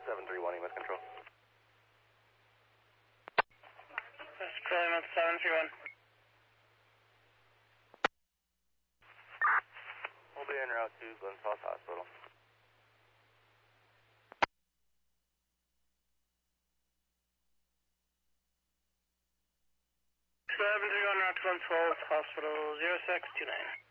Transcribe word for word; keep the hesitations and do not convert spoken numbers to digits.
seven three one, E M S control. This is Plymouth seven three one. We'll be en route to Glens Falls Hospital. seven three one, route to Glens Falls Hospital, zero six two nine.